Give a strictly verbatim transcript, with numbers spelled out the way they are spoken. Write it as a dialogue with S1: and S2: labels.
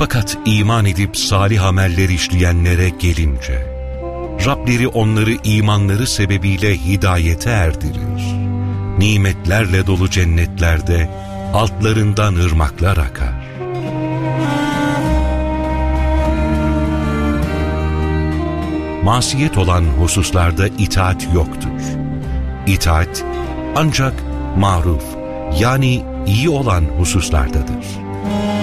S1: Fakat iman edip salih ameller işleyenlere gelince, Rableri onları imanları sebebiyle hidayete erdirir. Nimetlerle dolu cennetlerde altlarından ırmaklar akar. Masiyet olan hususlarda itaat yoktur. İtaat ancak maruf, yani iyi olan hususlardadır.